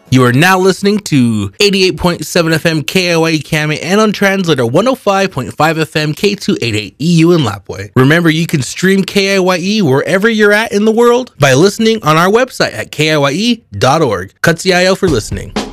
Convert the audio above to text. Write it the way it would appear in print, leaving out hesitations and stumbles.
You are now listening to 88.7 FM KIYE Kame and on translator 105.5 FM K288 EU in Lapwai. Remember, you can stream KIYE wherever you're at in the world by listening on our website at kiye.org. Katsiayo for listening.